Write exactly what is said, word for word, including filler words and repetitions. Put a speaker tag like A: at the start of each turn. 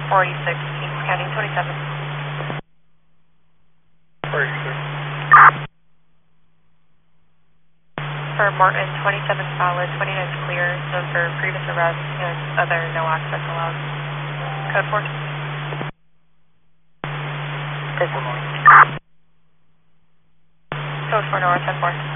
A: four eighty-six, Kings County, twenty-seven.
B: four eighty-six.
A: For Martin, twenty-seven solid, twenty-nine clear, so for previous arrest and other no access allowed. Code four. Code four north, ten four.